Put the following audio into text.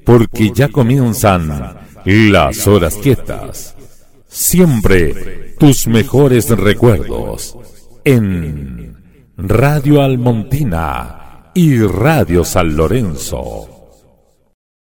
porque ya comienzan las horas quietas. Siempre tus mejores recuerdos en Radio Almontina y Radio San Lorenzo.